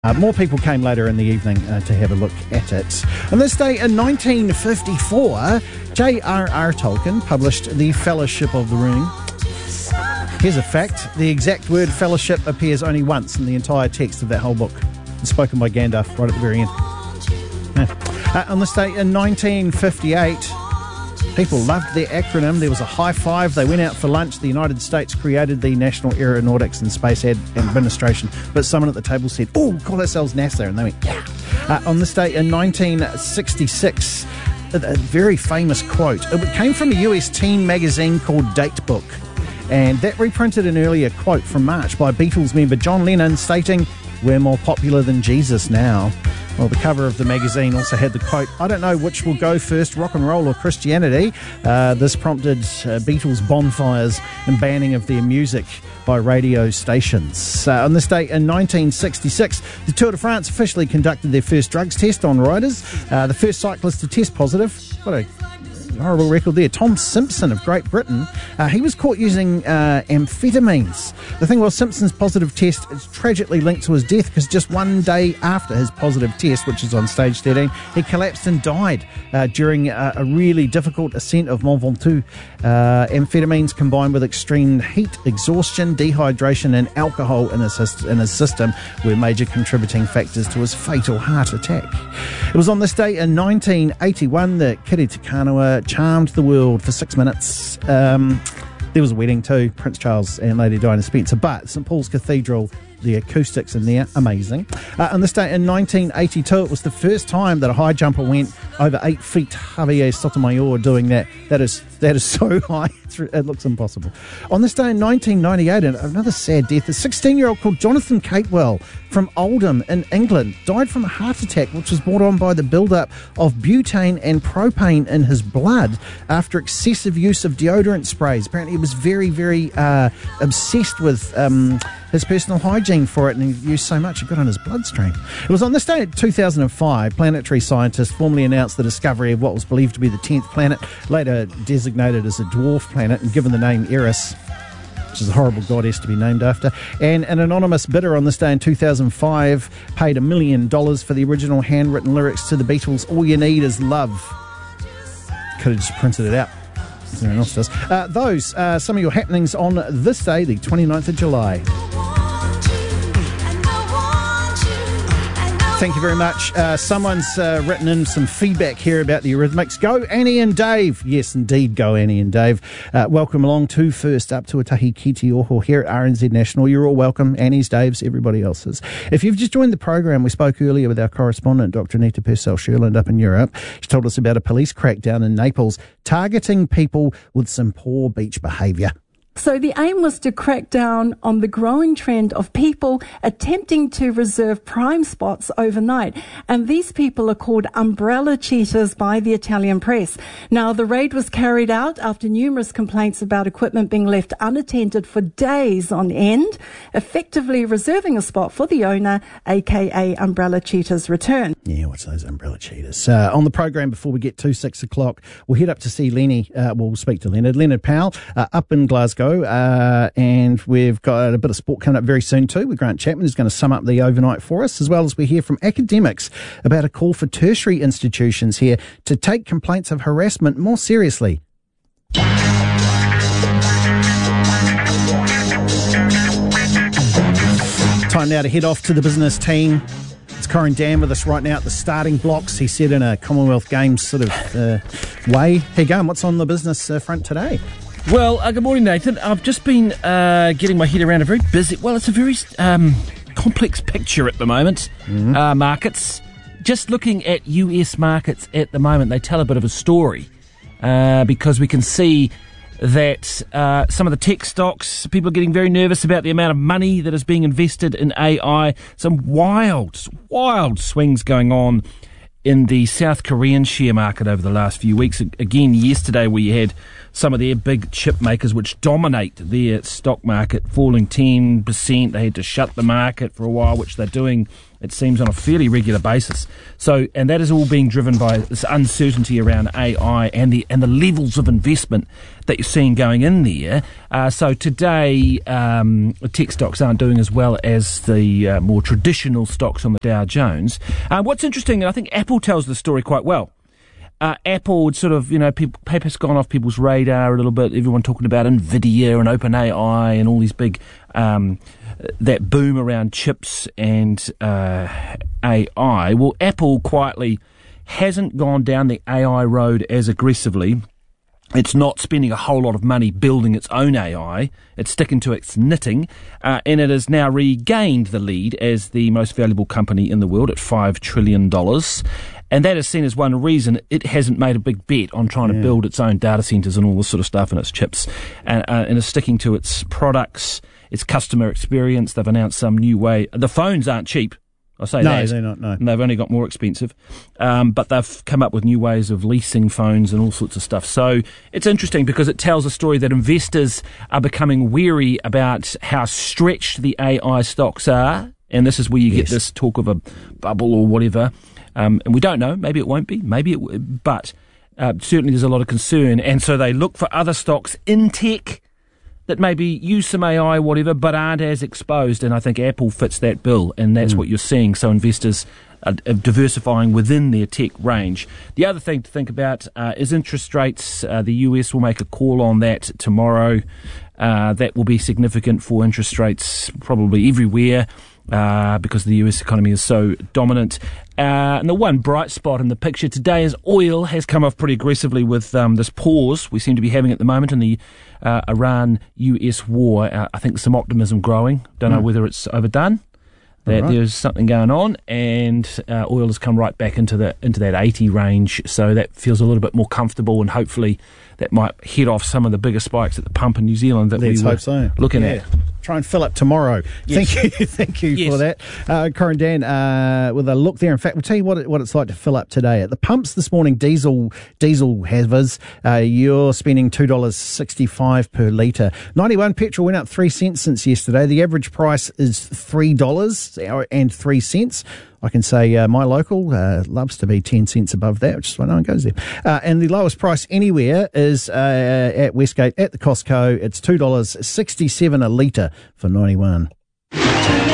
More people came later in the evening to have a look at it. On this day in 1954, J.R.R. Tolkien published The Fellowship of the Ring. Here's a fact. The exact word fellowship appears only once in the entire text of that whole book. It's spoken by Gandalf right at the very end. Yeah. On this day in 1958, people loved their acronym. There was a high five. They went out for lunch. The United States created the National Aeronautics and Space Administration. But someone at the table said, "Oh, call ourselves NASA." And they went, "Yeah." On this day in 1966, a very famous quote. It came from a US teen magazine called Datebook. And that reprinted an earlier quote from March by Beatles member John Lennon stating, "We're more popular than Jesus now." Well, the cover of the magazine also had the quote, "I don't know which will go first, rock and roll or Christianity." This prompted Beatles bonfires and banning of their music by radio stations. On this day in 1966, the Tour de France officially conducted their first drugs test on riders. The first cyclist to test positive. What a horrible record there. Tom Simpson of Great Britain. He was caught using amphetamines. The thing was, Simpson's positive test is tragically linked to his death because just one day after his positive test, which is on stage 13, he collapsed and died during a really difficult ascent of Mont Ventoux. Amphetamines combined with extreme heat, exhaustion, dehydration and alcohol in his system were major contributing factors to his fatal heart attack. It was on this day in 1981 that Kiri Te Kanawa charmed the world for 6 minutes. There was a wedding too, Prince Charles and Lady Diana Spencer, but St Paul's Cathedral, the acoustics in there, amazing. On this day in 1982, it was the first time that a high jumper went over 8 feet. Javier Sotomayor doing that. That is so high, it looks impossible. On this day in 1998, another sad death, a 16-year-old called Jonathan Catewell from Oldham in England died from a heart attack which was brought on by the build-up of butane and propane in his blood after excessive use of deodorant sprays. Apparently he was very, very obsessed with his personal hygiene for it, and he used so much it got on his bloodstream. It was on this day in 2005, planetary scientists formally announced the discovery of what was believed to be the 10th planet, later designated as a dwarf planet and given the name Eris, which is a horrible goddess to be named after. And an anonymous bidder on this day in 2005 paid $1 million for the original handwritten lyrics to the Beatles' "All You Need Is Love." Could have just printed it out. Everyone else does. Those are some of your happenings on this day, the 29th of July. Thank you very much. Someone's written in some feedback here about the Eurythmics. Go Annie and Dave. Yes, indeed, go Annie and Dave. Welcome along to First Up to Tuatahi Ki Te Oho here at RNZ National. You're all welcome. Annie's, Dave's, everybody else's. If you've just joined the program, we spoke earlier with our correspondent, Dr. Anita Purcell-Sherland up in Europe. She told us about a police crackdown in Naples targeting people with some poor beach behaviour. So the aim was to crack down on the growing trend of people attempting to reserve prime spots overnight. And these people are called umbrella cheaters by the Italian press. Now, the raid was carried out after numerous complaints about equipment being left unattended for days on end, effectively reserving a spot for the owner, aka umbrella cheaters return. Yeah, what's those umbrella cheaters? On the program, before we get to 6 o'clock, we'll head up to see we'll speak to Leonard Powell up in Glasgow. And we've got a bit of sport coming up very soon too with Grant Chapman, who's going to sum up the overnight for us, as well as we hear from academics about a call for tertiary institutions here to take complaints of harassment more seriously. Time now to head off to the business team. It's Corin Dan with us right now at the starting blocks, he said, in a Commonwealth Games sort of way. How you going? What's on the business front today? Well, good morning, Nathan. I've just been getting my head around it's a very complex picture at the moment. Markets. Just looking at US markets at the moment, they tell a bit of a story because we can see that some of the tech stocks, people are getting very nervous about the amount of money that is being invested in AI. Some wild swings going on in the South Korean share market over the last few weeks. Again, yesterday we had some of their big chip makers which dominate their stock market falling 10%. They had to shut the market for a while, which they're doing it seems, on a fairly regular basis. So, and that is all being driven by this uncertainty around AI and the levels of investment that you're seeing going in there. So today, tech stocks aren't doing as well as the more traditional stocks on the Dow Jones. What's interesting, and I think Apple tells the story quite well. Apple would sort of, paper's gone off people's radar a little bit. Everyone talking about NVIDIA and OpenAI and all these big, that boom around chips and AI. Well, Apple quietly hasn't gone down the AI road as aggressively. It's not spending a whole lot of money building its own AI. It's sticking to its knitting, and it has now regained the lead as the most valuable company in the world at $5 trillion. And that is seen as one reason it hasn't made a big bet on trying to build its own data centers and all this sort of stuff and its chips, and is sticking to its products, its customer experience. They've announced some new way. The phones aren't cheap. I say that. No, they're not, no. And they've only got more expensive. But they've come up with new ways of leasing phones and all sorts of stuff. So it's interesting because it tells a story that investors are becoming wary about how stretched the AI stocks are. And this is where you get this talk of a bubble or whatever. And we don't know. Maybe it won't be. But certainly there's a lot of concern. And so they look for other stocks in tech that maybe use some AI, whatever, but aren't as exposed. And I think Apple fits that bill, and that's what you're seeing. So investors are diversifying within their tech range. The other thing to think about is interest rates. The US will make a call on that tomorrow. That will be significant for interest rates probably everywhere. Because the US economy is so dominant. And the one bright spot in the picture today is oil has come off pretty aggressively with this pause we seem to be having at the moment in the Iran-US war. I think some optimism growing. Don't know whether it's overdone. That there's something going on, and oil has come right back into that 80 range, so that feels a little bit more comfortable, and hopefully that might head off some of the bigger spikes at the pump in New Zealand that we were looking at. Try and fill up tomorrow. Yes. Thank you for that. Corin Dan, with a look there. In fact, we'll tell you what it's like to fill up today. At the pumps this morning, diesel havers, you're spending $2.65 per litre. 91 petrol went up 3 cents since yesterday. The average price is $3.03. I can say my local loves to be 10 cents above that, which is why no one goes there. And the lowest price anywhere is at Westgate at the Costco. It's $2.67 a litre for 91.